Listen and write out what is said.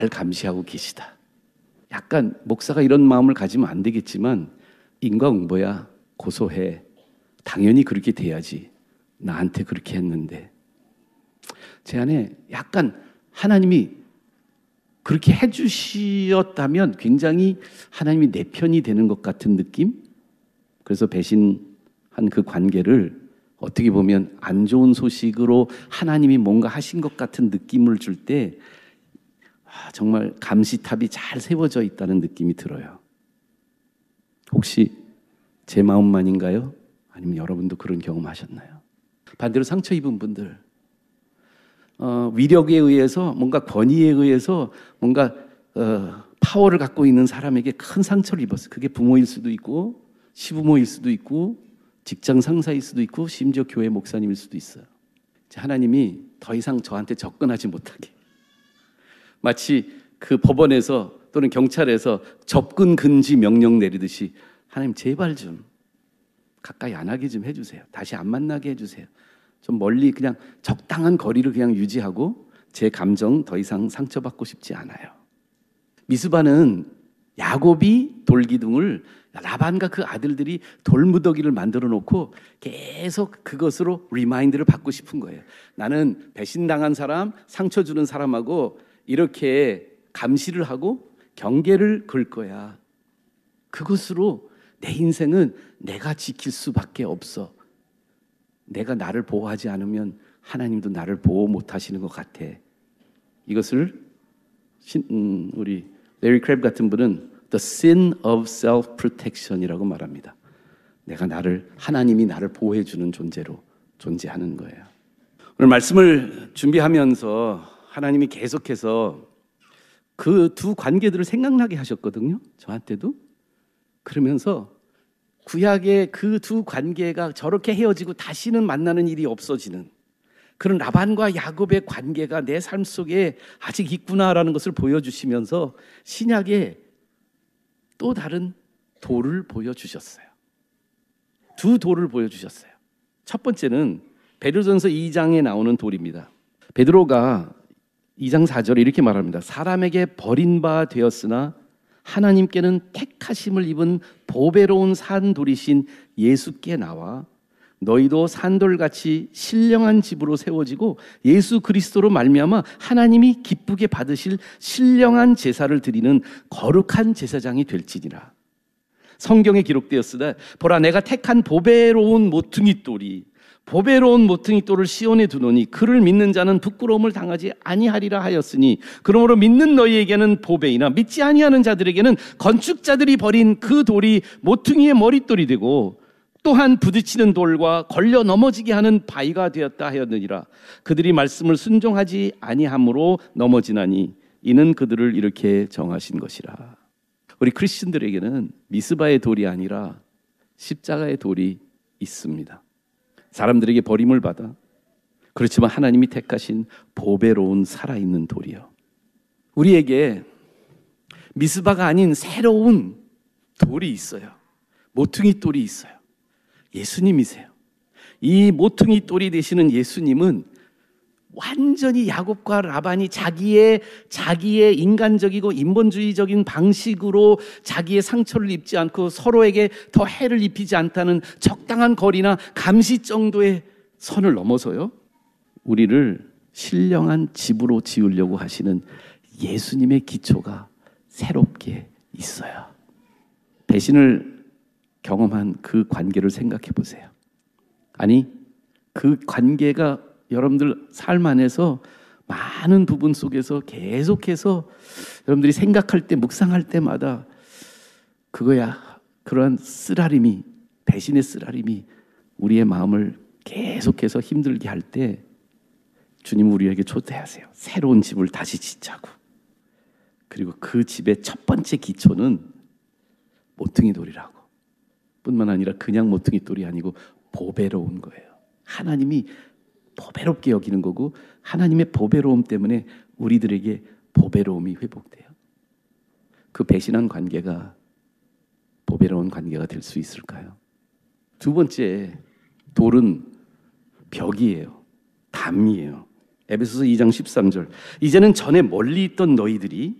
감시하고 계시다. 약간 목사가 이런 마음을 가지면 안 되겠지만 인과응보야, 고소해. 당연히 그렇게 돼야지. 나한테 그렇게 했는데. 제 안에 약간 하나님이 그렇게 해주셨다면 굉장히 하나님이 내 편이 되는 것 같은 느낌? 그래서 배신한 그 관계를 어떻게 보면 안 좋은 소식으로 하나님이 뭔가 하신 것 같은 느낌을 줄 때 정말 감시탑이 잘 세워져 있다는 느낌이 들어요. 혹시 제 마음만인가요? 아니면 여러분도 그런 경험하셨나요? 반대로 상처 입은 분들, 위력에 의해서 뭔가 권위에 의해서 뭔가 파워를 갖고 있는 사람에게 큰 상처를 입었어요. 그게 부모일 수도 있고 시부모일 수도 있고 직장 상사일 수도 있고 심지어 교회 목사님일 수도 있어요. 하나님이 더 이상 저한테 접근하지 못하게, 마치 그 법원에서 또는 경찰에서 접근 금지 명령 내리듯이 하나님 제발 좀 가까이 안 하게 좀 해주세요. 다시 안 만나게 해주세요. 좀 멀리 그냥 적당한 거리를 그냥 유지하고 제 감정 더 이상 상처받고 싶지 않아요. 미스바는 야곱이 돌기둥을, 라반과 그 아들들이 돌무더기를 만들어 놓고 계속 그것으로 리마인드를 받고 싶은 거예요. 나는 배신당한 사람, 상처 주는 사람하고 이렇게 감시를 하고 경계를 걸 거야. 그것으로 내 인생은 내가 지킬 수밖에 없어. 내가 나를 보호하지 않으면 하나님도 나를 보호 못 하시는 것 같아. 이것을 우리 레리 크랩 같은 분은 The sin of self-protection이라고 말합니다. 하나님이 나를 보호해 주는 존재로 존재하는 거예요. 오늘 말씀을 준비하면서 하나님이 계속해서 그 두 관계들을 생각나게 하셨거든요. 저한테도. 그러면서 구약의 그 두 관계가 저렇게 헤어지고 다시는 만나는 일이 없어지는 그런 라반과 야곱의 관계가 내 삶 속에 아직 있구나라는 것을 보여주시면서 신약에 또 다른 도를 보여주셨어요. 두 도를 보여주셨어요. 첫 번째는 베드로전서 2장에 나오는 돌입니다. 베드로가 2장 4절에 이렇게 말합니다. 사람에게 버린 바 되었으나 하나님께는 택하심을 입은 보배로운 산돌이신 예수께 나와 너희도 산돌같이 신령한 집으로 세워지고 예수 그리스도로 말미암아 하나님이 기쁘게 받으실 신령한 제사를 드리는 거룩한 제사장이 될지니라. 성경에 기록되었으되 보라 내가 택한 보배로운 모퉁이 돌을 시온에 두노니 그를 믿는 자는 부끄러움을 당하지 아니하리라 하였으니 그러므로 믿는 너희에게는 보배이나 믿지 아니하는 자들에게는 건축자들이 버린 그 돌이 모퉁이의 머릿돌이 되고 또한 부딪히는 돌과 걸려 넘어지게 하는 바위가 되었다 하였느니라. 그들이 말씀을 순종하지 아니함으로 넘어지나니 이는 그들을 이렇게 정하신 것이라. 우리 크리스천들에게는 미스바의 돌이 아니라 십자가의 돌이 있습니다. 사람들에게 버림을 받아 그렇지만 하나님이 택하신 보배로운 살아있는 돌이요. 우리에게 미스바가 아닌 새로운 돌이 있어요. 모퉁이 돌이 있어요. 예수님이세요. 이 모퉁이 돌이 되시는 예수님은 완전히 야곱과 라반이 자기의 인간적이고 인본주의적인 방식으로 자기의 상처를 입지 않고 서로에게 더 해를 입히지 않다는 적당한 거리나 감시 정도의 선을 넘어서요, 우리를 신령한 집으로 지으려고 하시는 예수님의 기초가 새롭게 있어요. 배신을 경험한 그 관계를 생각해 보세요. 아니, 그 관계가 여러분들 삶 안에서 많은 부분 속에서 계속해서 여러분들이 생각할 때, 묵상할 때마다 그거야, 그러한 쓰라림이, 배신의 쓰라림이 우리의 마음을 계속해서 힘들게 할 때 주님 우리에게 초대하세요. 새로운 집을 다시 짓자고. 그리고 그 집의 첫 번째 기초는 모퉁이 돌이라고. 뿐만 아니라 그냥 모퉁이 돌이 아니고 보배로운 거예요. 하나님이 보배롭게 여기는 거고 하나님의 보배로움 때문에 우리들에게 보배로움이 회복돼요. 그 배신한 관계가 보배로운 관계가 될 수 있을까요? 두 번째 돌은 벽이에요. 담이에요. 에베소서 2장 13절. 이제는 전에 멀리 있던 너희들이